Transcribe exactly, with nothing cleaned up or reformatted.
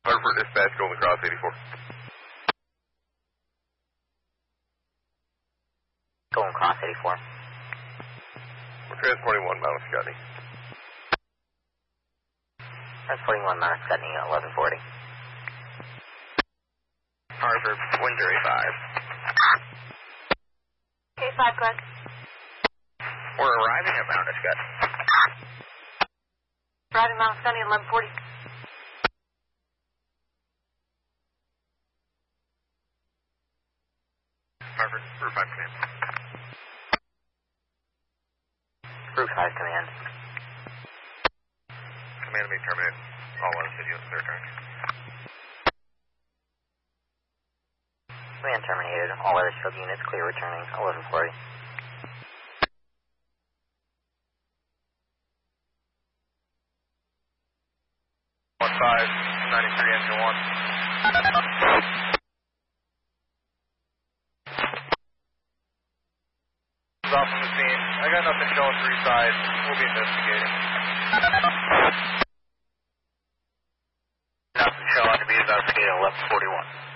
Hartford dispatch, going across eighty-four. Going across eighty-four. We're transporting one Mount Scotty. Transporting one Mount Scotty at eleven forty. Hartford, Windsor A five. A five, correct. We're arriving at Mount Scotty. Arriving Mount Scotty at eleven forty. Hartford, Group five command. Group five command. Command may terminate all other videos, clear track. Command terminated. All other stroke units clear returning eleven forty. one five, ninety-three, engine one. Off from the scene. I got nothing showing three sides. We'll be investigating. Nothing showing to be investigated eleven forty-one.